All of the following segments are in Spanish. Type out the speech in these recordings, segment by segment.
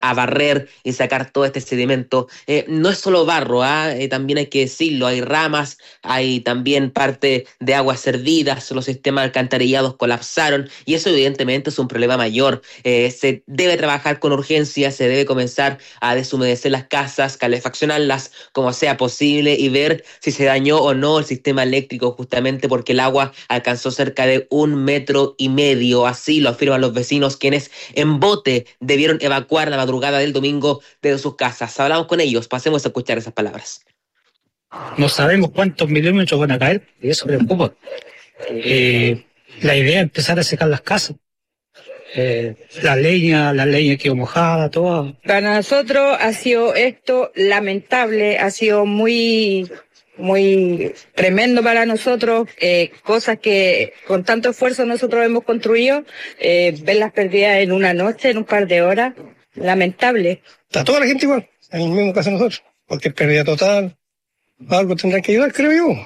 a barrer y sacar todo este sedimento. No es solo barro, también hay que decirlo, hay ramas, hay también parte de aguas hervidas, los sistemas alcantarillados colapsaron y eso evidentemente es un problema mayor. Se debe trabajar con urgencia, se debe comenzar a deshumedecer las casas, calefaccionarlas como sea posible y ver si se dañó o no el sistema eléctrico, justamente porque el agua alcanzó cerca de 1,5 metros, así lo afirman los vecinos, quienes en bote debieron evacuar la madrugada del domingo de sus casas. Hablamos con ellos, pasemos a escuchar esas palabras. No sabemos cuántos milímetros van a caer y eso preocupa. La idea es empezar a secar las casas. La leña quedó mojada, toda. Para nosotros ha sido esto lamentable, ha sido muy tremendo para nosotros, cosas que con tanto esfuerzo nosotros hemos construido, verlas perdidas en una noche, en un par de horas, lamentable. Está toda la gente igual, en el mismo caso nosotros, porque es pérdida total, algo tendrán que ayudar, creo yo.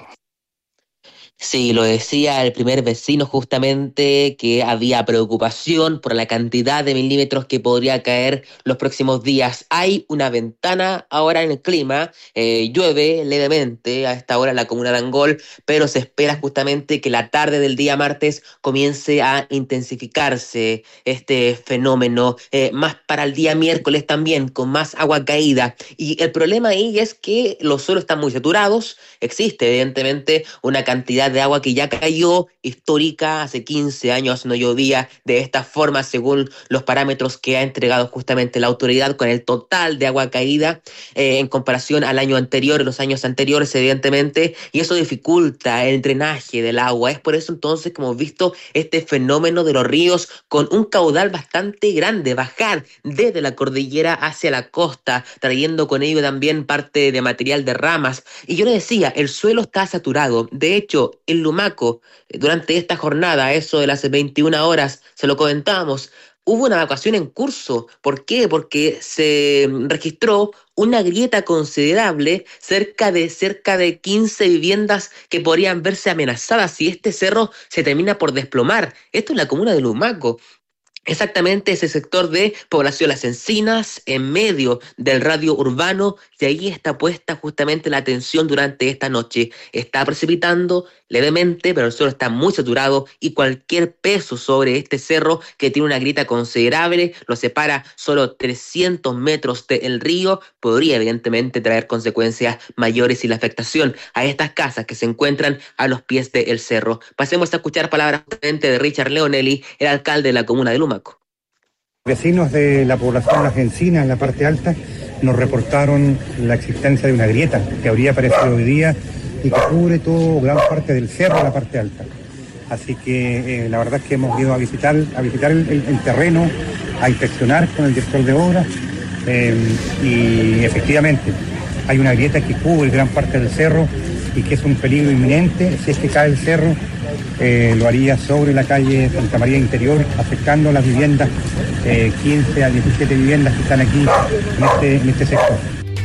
Sí, lo decía el primer vecino justamente, que había preocupación por la cantidad de milímetros que podría caer los próximos días. Hay una ventana ahora en el clima, llueve levemente a esta hora en la comuna de Angol, pero se espera justamente que la tarde del día martes comience a intensificarse este fenómeno, más para el día miércoles también, con más agua caída. Y el problema ahí es que los suelos están muy saturados, existe evidentemente una cantidad de agua que ya cayó, histórica, hace 15 años no llovía de esta forma según los parámetros que ha entregado justamente la autoridad con el total de agua caída en comparación al año anterior, los años anteriores evidentemente, y eso dificulta el drenaje del agua. Es por eso entonces que hemos visto este fenómeno de los ríos con un caudal bastante grande, bajar desde la cordillera hacia la costa, trayendo con ello también parte de material de ramas. Y yo le decía, el suelo está saturado. De hecho, en Lumaco, durante esta jornada, eso de las 21 horas, se lo comentábamos, hubo una evacuación en curso. ¿Por qué? Porque se registró una grieta considerable, cerca de 15 viviendas que podrían verse amenazadas si este cerro se termina por desplomar. Esto es la comuna de Lumaco. Exactamente ese sector de población Las Encinas, en medio del radio urbano, y ahí está puesta justamente la atención durante esta noche. Está precipitando levemente, pero el suelo está muy saturado y cualquier peso sobre este cerro, que tiene una grieta considerable, lo separa solo 300 metros del río, podría evidentemente traer consecuencias mayores y la afectación a estas casas que se encuentran a los pies del cerro. Pasemos a escuchar palabras justamente de Richard Leonelli, el alcalde de la comuna de Lumaco. Vecinos de la población Las Encinas, en la parte alta, nos reportaron la existencia de una grieta que habría aparecido hoy día y que cubre todo, gran parte del cerro, la parte alta. Así que la verdad es que hemos ido a visitar el terreno, a inspeccionar con el director de obras y efectivamente hay una grieta que cubre gran parte del cerro y que es un peligro inminente. Si es que cae el cerro, lo haría sobre la calle Santa María Interior, afectando las viviendas, 15 a 17 viviendas que están aquí en este sector.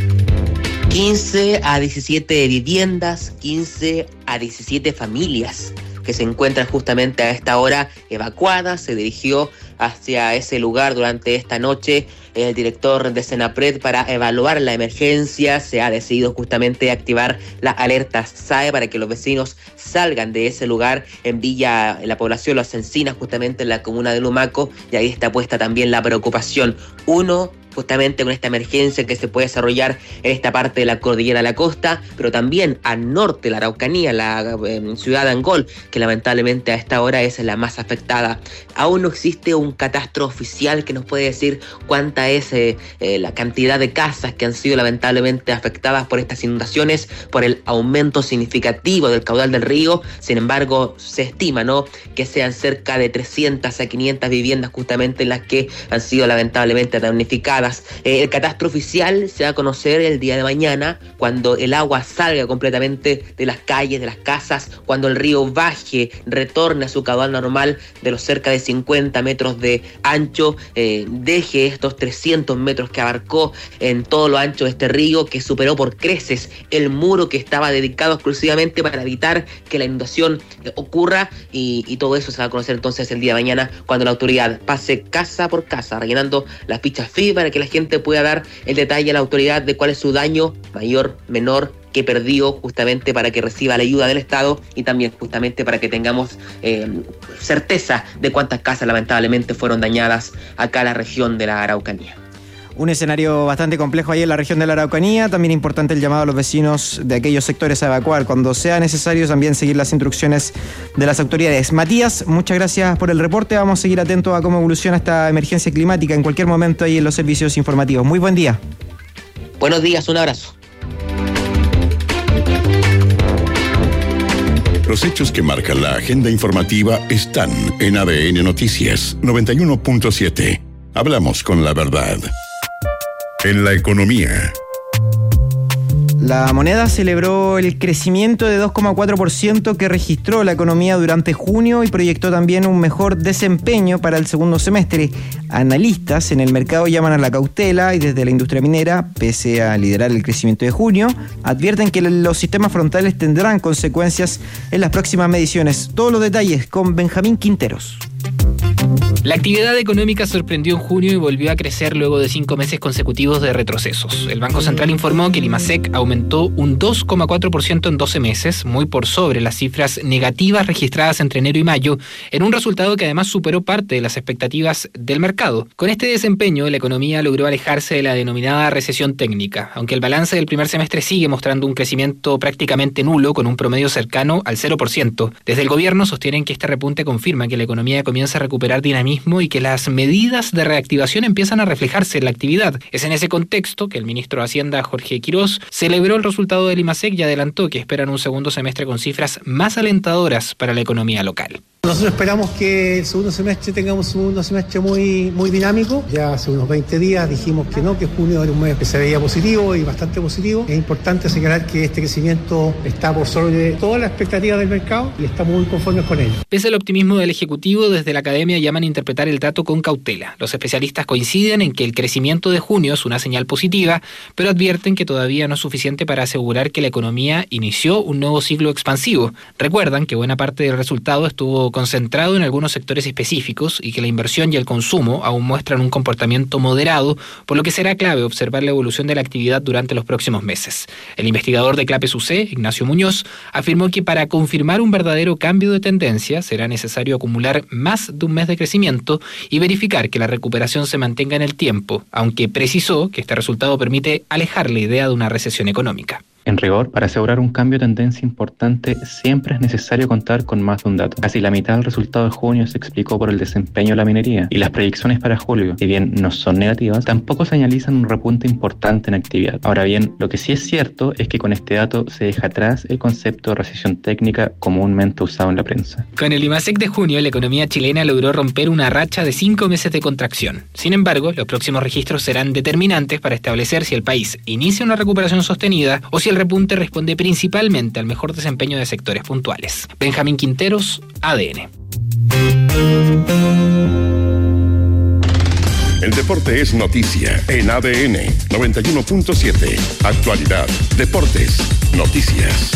15 a 17 viviendas, 15 a 17 familias que se encuentran justamente a esta hora evacuadas. Se dirigió hacia ese lugar durante esta noche el director de Senapred para evaluar la emergencia. Se ha decidido justamente activar las alertas SAE para que los vecinos salgan de ese lugar en la población Las Encinas, justamente en la comuna de Lumaco, y ahí está puesta también la preocupación. Uno, justamente con esta emergencia que se puede desarrollar en esta parte de la cordillera de la costa, pero también al norte, la Araucanía, la ciudad de Angol, que lamentablemente a esta hora es la más afectada. Aún no existe un catastro oficial que nos puede decir cuánta es la cantidad de casas que han sido lamentablemente afectadas por estas inundaciones, por el aumento significativo del caudal del río. Sin embargo, se estima, ¿no?, que sean cerca de 300 a 500 viviendas justamente las que han sido lamentablemente damnificadas. El catastro oficial se va a conocer el día de mañana, cuando el agua salga completamente de las calles, de las casas, cuando el río baje, retorne a su caudal normal de los cerca de 50 metros de ancho, deje estos 300 metros que abarcó en todo lo ancho de este río, que superó por creces el muro que estaba dedicado exclusivamente para evitar que la inundación ocurra, y todo eso se va a conocer entonces el día de mañana, cuando la autoridad pase casa por casa rellenando las fichas FIBA para para que la gente pueda dar el detalle a la autoridad de cuál es su daño, mayor, menor, que perdió, justamente para que reciba la ayuda del Estado y también justamente para que tengamos certeza de cuántas casas lamentablemente fueron dañadas acá en la región de la Araucanía. Un escenario bastante complejo ahí en la región de la Araucanía. También importante el llamado a los vecinos de aquellos sectores a evacuar cuando sea necesario, también seguir las instrucciones de las autoridades. Matías, muchas gracias por el reporte. Vamos a seguir atentos a cómo evoluciona esta emergencia climática en cualquier momento ahí en los servicios informativos. Muy buen día. Buenos días, un abrazo. Los hechos que marcan la agenda informativa están en ADN Noticias 91.7. Hablamos con la verdad. En la economía. La moneda celebró el crecimiento de 2,4% que registró la economía durante junio y proyectó también un mejor desempeño para el segundo semestre. Analistas en el mercado llaman a la cautela y desde la industria minera, pese a liderar el crecimiento de junio, advierten que los sistemas frontales tendrán consecuencias en las próximas mediciones. Todos los detalles con Benjamín Quinteros. La actividad económica sorprendió en junio y volvió a crecer luego de 5 meses consecutivos de retrocesos. El Banco Central informó que el IMASEC aumentó un 2,4% en 12 meses, muy por sobre las cifras negativas registradas entre enero y mayo, en un resultado que además superó parte de las expectativas del mercado. Con este desempeño, la economía logró alejarse de la denominada recesión técnica, aunque el balance del primer semestre sigue mostrando un crecimiento prácticamente nulo, con un promedio cercano al 0%. Desde el gobierno sostienen que este repunte confirma que la economía comienza a recuperar dinamismo y que las medidas de reactivación empiezan a reflejarse en la actividad. Es en ese contexto que el ministro de Hacienda, Jorge Quirós, celebró el resultado del IMASEC y adelantó que esperan un segundo semestre con cifras más alentadoras para la economía local. Nosotros esperamos que el segundo semestre tengamos un segundo semestre muy dinámico. Ya hace unos 20 días dijimos que no, que junio era un mes que se veía positivo y bastante positivo. Es importante señalar que este crecimiento está por sobre todas las expectativas del mercado y estamos muy conformes con ello. Pese al optimismo del Ejecutivo, desde la academia llaman a interpretar el dato con cautela. Los especialistas coinciden en que el crecimiento de junio es una señal positiva, pero advierten que todavía no es suficiente para asegurar que la economía inició un nuevo ciclo expansivo. Recuerdan que buena parte del resultado estuvo concentrado en algunos sectores específicos y que la inversión y el consumo aún muestran un comportamiento moderado, por lo que será clave observar la evolución de la actividad durante los próximos meses. El investigador de Clapes UC, Ignacio Muñoz, afirmó que para confirmar un verdadero cambio de tendencia será necesario acumular más de un mes de crecimiento y verificar que la recuperación se mantenga en el tiempo, aunque precisó que este resultado permite alejar la idea de una recesión económica. En rigor, para asegurar un cambio de tendencia importante, siempre es necesario contar con más de un dato. Casi la mitad del resultado de junio se explicó por el desempeño de la minería, y las proyecciones para julio, si bien no son negativas, tampoco señalizan un repunte importante en actividad. Ahora bien, lo que sí es cierto es que con este dato se deja atrás el concepto de recesión técnica comúnmente usado en la prensa. Con el IMASEC de junio, la economía chilena logró romper una racha de 5 meses de contracción. Sin embargo, los próximos registros serán determinantes para establecer si el país inicia una recuperación sostenida o si el repunte responde principalmente al mejor desempeño de sectores puntuales. Benjamín Quinteros, ADN. El deporte es noticia en ADN 91.7. Actualidad, deportes, noticias.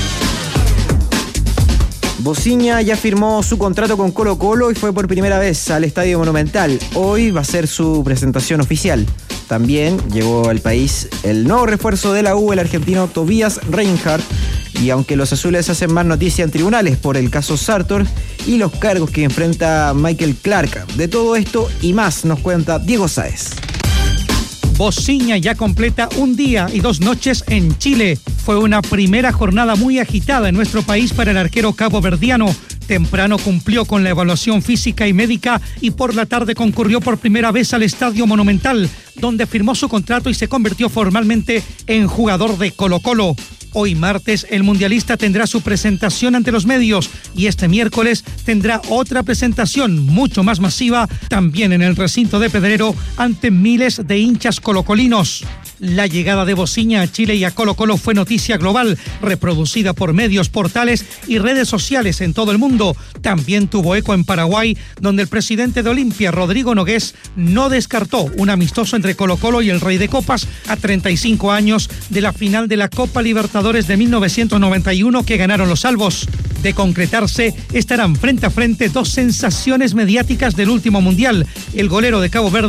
Bociña ya firmó su contrato con Colo-Colo y fue por primera vez al Estadio Monumental. Hoy va a ser su presentación oficial. También llegó al país el nuevo refuerzo de la U, el argentino Tobias Reinhardt. Y aunque los azules hacen más noticia en tribunales por el caso Sartor y los cargos que enfrenta Michael Clark, de todo esto y más nos cuenta Diego Sáez. Bociña ya completa un día y 2 noches en Chile. Fue una primera jornada muy agitada en nuestro país para el arquero caboverdiano. Temprano cumplió con la evaluación física y médica y por la tarde concurrió por primera vez al Estadio Monumental, donde firmó su contrato y se convirtió formalmente en jugador de Colo-Colo. Hoy martes el mundialista tendrá su presentación ante los medios y este miércoles tendrá otra presentación mucho más masiva también en el recinto de Pedrero ante miles de hinchas colocolinos. La llegada de Bociña a Chile y a Colo-Colo fue noticia global, reproducida por medios, portales y redes sociales en todo el mundo. También tuvo eco en Paraguay, donde el presidente de Olimpia, Rodrigo Nogués, no descartó un amistoso entre Colo-Colo y el Rey de Copas a 35 años de la final de la Copa Libertadores de 1991 que ganaron los albos. De concretarse, estarán frente a frente 2 sensaciones mediáticas del último mundial, el golero de Cabo Verde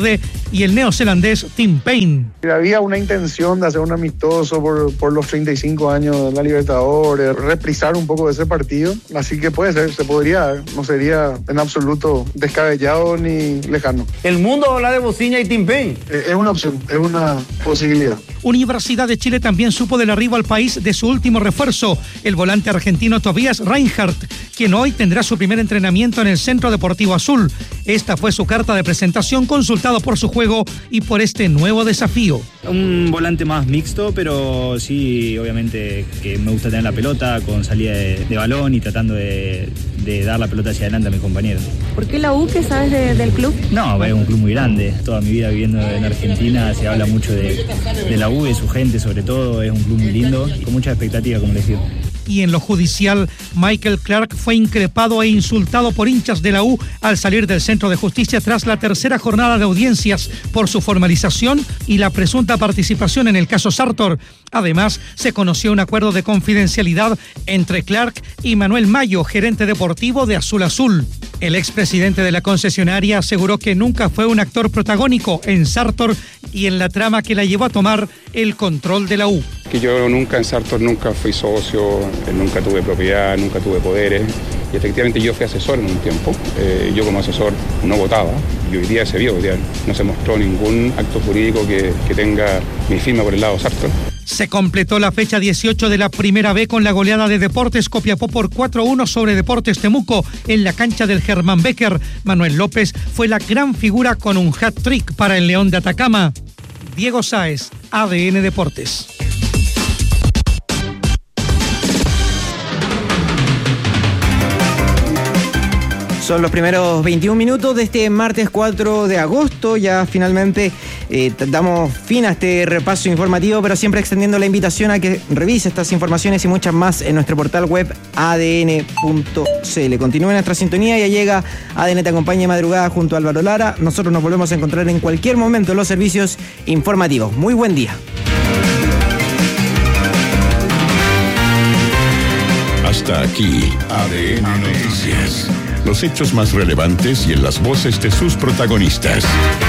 y el neozelandés Tim Payne. Había una intención de hacer un amistoso por los 35 años de la Libertadores, reprisar un poco de ese partido, así que puede ser, se podría dar, no sería en absoluto descabellado ni lejano. El mundo habla de Bociña y Tim Payne. Es una opción, es una posibilidad. Universidad de Chile también supo del arribo al país de su último refuerzo, el volante argentino Tobias Reinhardt, quien hoy tendrá su primer entrenamiento en el Centro Deportivo Azul. Esta fue su carta de presentación, consultado por su juego y por este nuevo desafío. Un volante más mixto, pero sí, obviamente que me gusta tener la pelota con salida de balón y tratando de dar la pelota hacia adelante a mis compañeros. ¿Por qué la U? ¿Qué sabes del club? No, es un club muy grande. Toda mi vida viviendo en Argentina se habla mucho de la U, de su gente sobre todo. Es un club muy lindo y con mucha expectativa, como les digo. Y en lo judicial, Michael Clark fue increpado e insultado por hinchas de la U al salir del centro de justicia tras la tercera jornada de audiencias por su formalización y la presunta participación en el caso Sartor. Además, se conoció un acuerdo de confidencialidad entre Clark y Manuel Mayo, gerente deportivo de Azul Azul. El expresidente de la concesionaria aseguró que nunca fue un actor protagónico en Sartor y en la trama que la llevó a tomar el control de la U. Que yo nunca en Sartor nunca fui socio, nunca tuve propiedad, nunca tuve poderes y efectivamente yo fui asesor en un tiempo. Yo como asesor no votaba y hoy día se vio, hoy día no se mostró ningún acto jurídico que tenga mi firma por el lado Sartor. Se completó la fecha 18 de la Primera B con la goleada de Deportes Copiapó por 4-1 sobre Deportes Temuco en la cancha del Germán Becker. Manuel López fue la gran figura con un hat-trick para el León de Atacama. Diego Sáez, ADN Deportes. Son los primeros 21 minutos de este martes 4 de agosto. Ya finalmente damos fin a este repaso informativo, pero siempre extendiendo la invitación a que revise estas informaciones y muchas más en nuestro portal web adn.cl. Continúe nuestra sintonía, ya llega ADN Te Acompaña de Madrugada junto a Álvaro Lara. Nosotros nos volvemos a encontrar en cualquier momento en los servicios informativos. Muy buen día. Hasta aquí, ADN Noticias. Los hechos más relevantes y en las voces de sus protagonistas.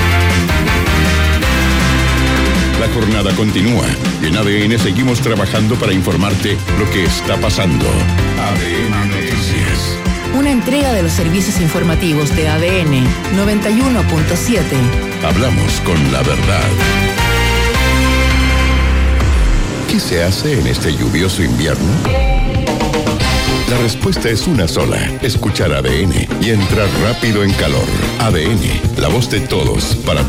La jornada continúa y en ADN seguimos trabajando para informarte lo que está pasando. ADN Noticias. Una entrega de los servicios informativos de ADN 91.7. Hablamos con la verdad. ¿Qué se hace en este lluvioso invierno? La respuesta es una sola, escuchar ADN y entrar rápido en calor. ADN, la voz de todos, para